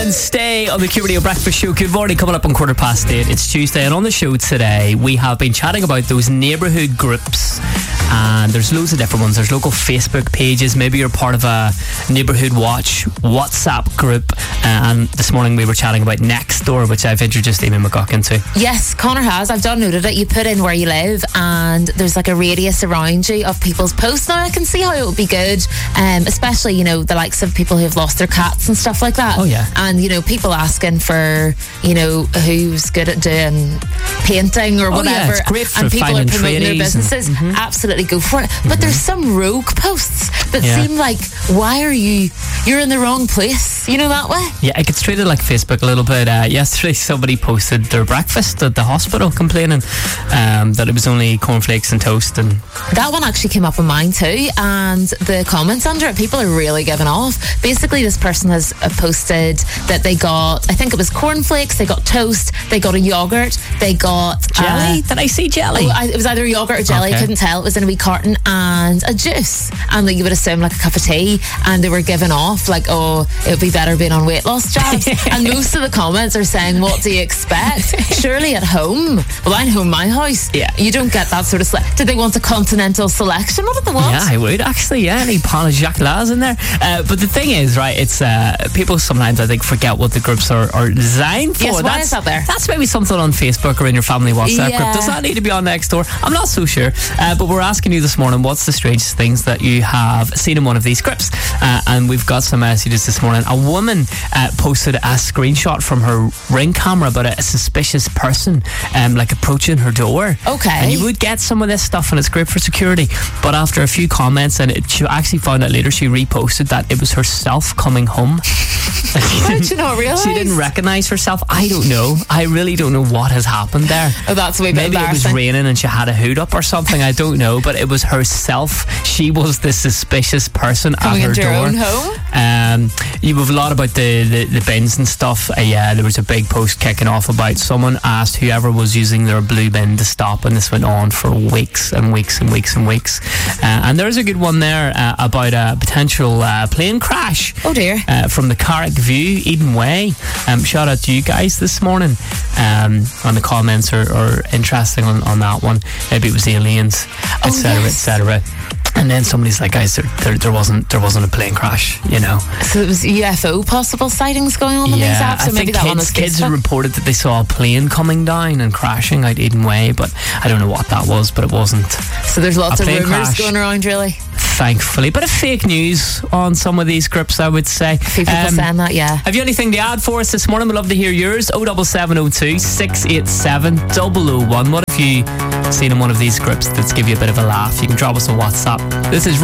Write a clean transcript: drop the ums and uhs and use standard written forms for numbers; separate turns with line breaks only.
and stay on the Q Radio Breakfast Show. Good morning, coming up on 8:15. It's Tuesday, and on the show today we have been chatting about those neighbourhood groups, and there's loads of different ones. There's local Facebook pages. Maybe you're part of a Neighbourhood Watch WhatsApp group, and this morning we were chatting about Nextdoor, which I've introduced Amy McGuckin to.
Yes, Connor has. I've downloaded it. You put in where you live and there's like a radius around you of people's posts. Now I can see how it would be good, especially, you know, the likes of people who've lost their cats and stuff like that.
Oh yeah.
And, you know, people asking for, you know, who's good at doing painting or whatever.
Yeah, it's great for
and people are promoting their
tradies
businesses. Absolutely go for it. But there's some rogue posts that seem like, why are you're in the wrong place, you know, that way?
Yeah, it gets treated like Facebook a little bit. Yesterday somebody posted their breakfast at the hospital complaining that it was only cornflakes and toast, and
that one actually came up on mine too, and the comments under it, people are really giving off. Basically, this person has posted that they got, I think it was cornflakes, they got toast, they got a yogurt, they got
jelly. Did I see jelly?
It was either yogurt or jelly, I couldn't tell. It was in a wee carton, and a juice, and like, you would assume like a cup of tea, and they were giving off like, oh, it would be better being on weight loss jabs. And most of the comments are saying, what do you expect? Surely at home. Well, I know my house.
Yeah.
You don't get that sort of did they want a continental selection? What did they want?
Yeah, I would actually. Yeah, any pan of Jacques in there. But the thing is, right, it's people sometimes I think forget what the groups are designed for.
Yes, why is that there?
That's maybe something on Facebook or in your family WhatsApp group. Does that need to be on Nextdoor? I'm not so sure. But we're asking you this morning, what's the strangest things that you have seen in one of these groups? And we've got some messages this morning. A woman posted a screenshot from her Ring camera about a suspicious person like approaching her door.
Okay.
And you would get some of this stuff, and it's great for security. But after a few comments, and she actually found out later, she reposted that it was herself coming home.
How did you not realise?
She didn't recognise herself. I don't know. I really don't know what has happened there.
Oh, that's a wee bit
Maybe it was raining and she had a hood up or something. I don't know. But it was herself. She was the suspicious person
coming
at her
into
door.
Your own home?
You have a lot about the bins and stuff. There was a big post kicking off about someone asked whoever was using their blue bin to stop, and this went on for weeks and weeks and weeks and weeks. And there's a good one there about a potential plane crash.
Oh dear.
From the Carrick View, Eden Way. Shout out to you guys this morning. And the comments are interesting on that one. Maybe it was aliens, etc., etc. And then somebody's like, guys, there wasn't a plane crash, you know.
So it was UFO possible sightings going on in these apps? So
I think kids reported that they saw a plane coming down and crashing out Eden Way, but I don't know what that was, but it wasn't.
So there's lots of rumours going around, really?
Thankfully. But a fake news on some of these groups, I would say.
People saying that, yeah.
Have you anything to add for us this morning? We'd love to hear yours. 07702 687 001. What have you seen in one of these groups that's give you a bit of a laugh? You can drop us a WhatsApp. This is